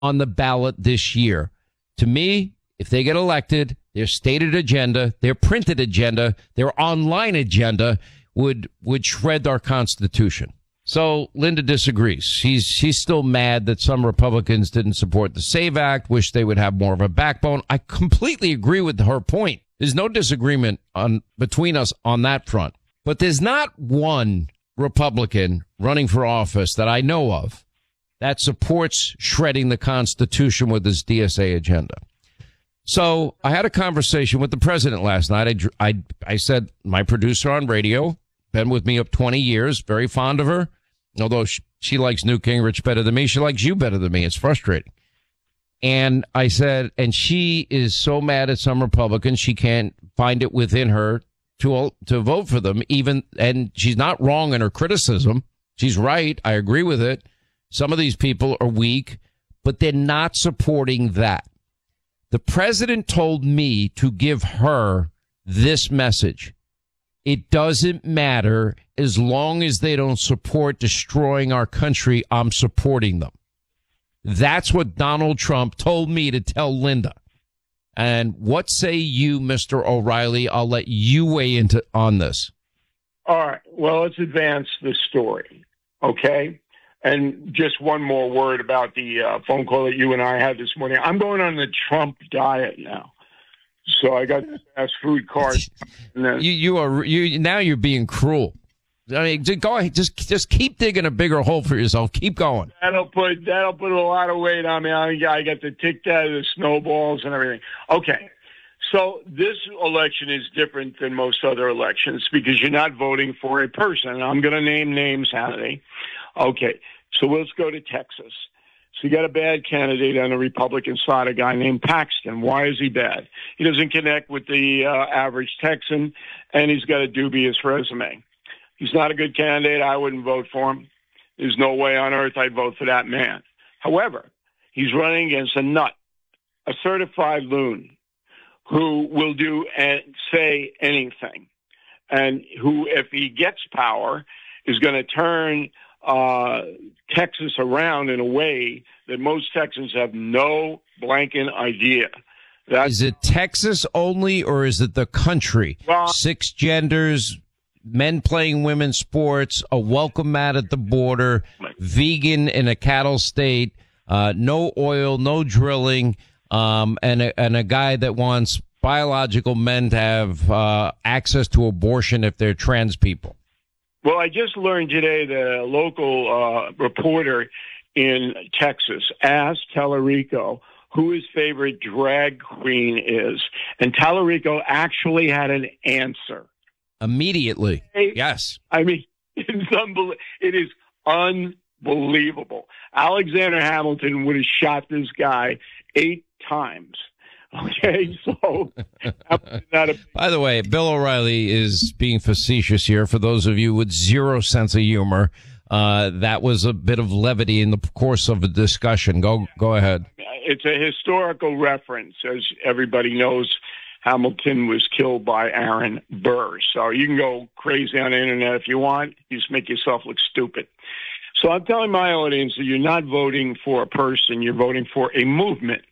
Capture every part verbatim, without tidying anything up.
on the ballot this year. To me, if they get elected, their stated agenda, their printed agenda, their online agenda would would shred our Constitution. So Linda disagrees. She's she's still mad that some Republicans didn't support the SAVE Act, wish they would have more of a backbone. I completely agree with her point. There's no disagreement on between us on that front. But there's not one Republican running for office that I know of that supports shredding the Constitution with his D S A agenda. So I had a conversation with the president last night. I, I, I said, my producer on radio, been with me up twenty years, very fond of her. Although she, she likes Newt Gingrich better than me, she likes you better than me. It's frustrating. And I said, and she is so mad at some Republicans, she can't find it within her to to vote for them. Even, and she's not wrong in her criticism. She's right. I agree with it. Some of these people are weak, but they're not supporting that. The president told me to give her this message. It doesn't matter as long as they don't support destroying our country. I'm supporting them. That's what Donald Trump told me to tell Linda. And what say you, Mister O'Reilly? I'll let you weigh into on this. All right. Well, let's advance the story. Okay. And just one more word about the uh, phone call that you and I had this morning. I'm going on the Trump diet now. So I got the fast food card. And then, you you are you now you're being cruel. I mean, just go ahead, just just keep digging a bigger hole for yourself. Keep going. That'll put that'll put a lot of weight on me. I, I got the tic tac, the snowballs, and everything. Okay, so this election is different than most other elections because you're not voting for a person. I'm going to name names, Hannity. Okay, so let's go to Texas. So you got a bad candidate on the Republican side, a guy named Paxton. Why is he bad? He doesn't connect with the uh, average Texan, and he's got a dubious resume. He's not a good candidate. I wouldn't vote for him. There's no way on earth I'd vote for that man. However, he's running against a nut, a certified loon, who will do and say anything, and who, if he gets power, is going to turn uh, Texas around in a way that most Texans have no blanking idea. That's, is it Texas only, or is it the country? Well, Six genders, men playing women's sports, a welcome mat at the border, vegan in a cattle state, uh, no oil, no drilling, um, and a, and a guy that wants biological men to have uh, access to abortion if they're trans people. Well, I just learned today that a local uh, reporter in Texas asked Tallarico who his favorite drag queen is, and Tallarico actually had an answer. Immediately. Yes. I mean, it's unbelievable. It is unbelievable. Alexander Hamilton would have shot this guy eight times. Okay, so not a- by the way, Bill O'Reilly is being facetious here. For those of you with zero sense of humor, uh, that was a bit of levity in the course of a discussion. Go, go ahead. It's a historical reference, as everybody knows. Hamilton was killed by Aaron Burr. So you can go crazy on the internet if you want. You just make yourself look stupid. So I'm telling my audience that you're not voting for a person, you're voting for a movement.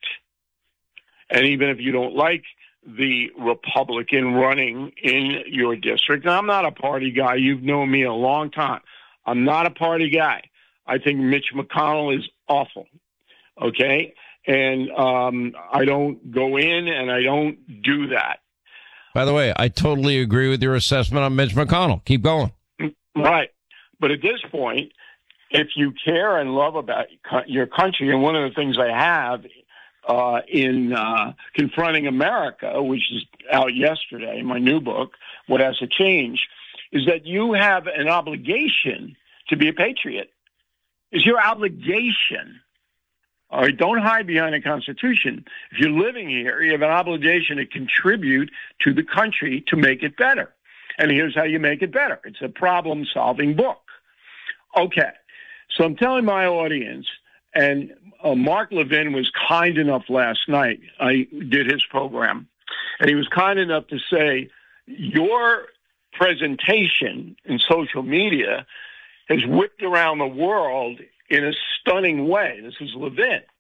And even if you don't like the Republican running in your district, and I'm not a party guy. You've known me a long time. I'm not a party guy. I think Mitch McConnell is awful. Okay? And um, I don't go in and I don't do that. By the way, I totally agree with your assessment on Mitch McConnell. Keep going. Right. But at this point, if you care and love about your country, and one of the things I have uh, in uh, Confronting America, which is out yesterday, my new book, What Has to Change, is that you have an obligation to be a patriot. It's your obligation. All right, don't hide behind the Constitution. If you're living here, you have an obligation to contribute to the country to make it better. And here's how you make it better. It's a problem-solving book. Okay, so I'm telling my audience, and uh, Mark Levin was kind enough last night, I did his program, and he was kind enough to say, your presentation in social media has whipped around the world in a stunning way. This is Levin.